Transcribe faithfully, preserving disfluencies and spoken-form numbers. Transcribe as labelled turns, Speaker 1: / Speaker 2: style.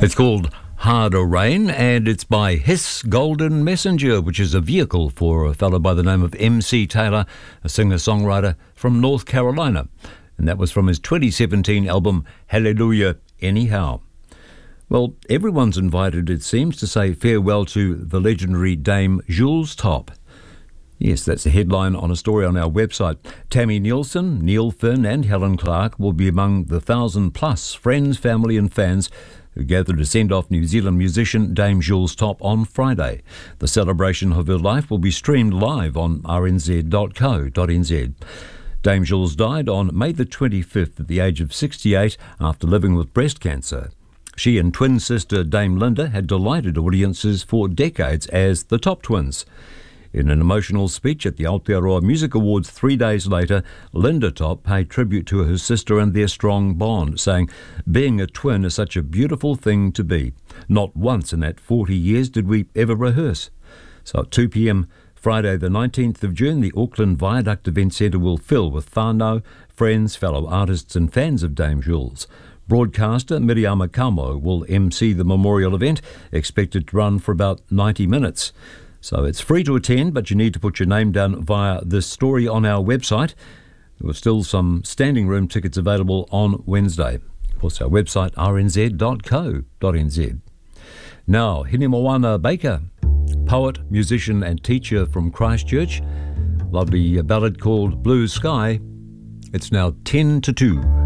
Speaker 1: It's called Harder Rain, and it's by Hiss Golden Messenger, which is a vehicle for a fellow by the name of M C Taylor, a singer-songwriter from North Carolina. And that was from his twenty seventeen album, Hallelujah Anyhow. Well, everyone's invited, it seems, to say farewell to the legendary Dame Jules Top. Yes, that's the headline on a story on our website. Tammy Nielsen, Neil Finn and Helen Clark will be among the thousand-plus friends, family and fans who gathered to send off New Zealand musician Dame Jules Top on Friday. The celebration of her life will be streamed live on r n z dot co dot n z. Dame Jules died on May the twenty-fifth at the age of sixty-eight after living with breast cancer. She and twin sister Dame Linda had delighted audiences for decades as the Top Twins. In an emotional speech at the Aotearoa Music Awards three days later, Linda Top paid tribute to her sister and their strong bond, saying, "Being a twin is such a beautiful thing to be. Not once in that forty years did we ever rehearse." So at two p m Friday the nineteenth of June, the Auckland Viaduct Event Centre will fill with whānau, friends, fellow artists and fans of Dame Jules. Broadcaster Miriama Kamo will M C the memorial event, expected to run for about ninety minutes. So it's free to attend, but you need to put your name down via this story on our website. There were still some standing room tickets available on Wednesday. Of course, our website, r n z dot co dot n z. Now, Hinemoana Baker, poet, musician and teacher from Christchurch. Lovely ballad called Blue Sky. It's now ten to two.